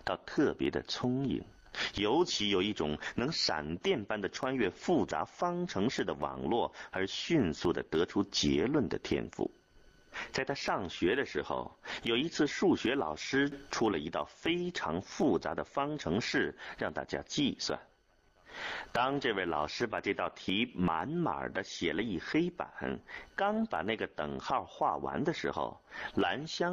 倒特别的聪颖，尤其有一种能闪电般的穿越复杂方程式的网络而迅速地得出结论的天赋。在他上学的时候，有一次数学老师出了一道非常复杂的方程式让大家计算。当这位老师把这道题满满的写了一黑板，刚把那个等号画完的时候，兰香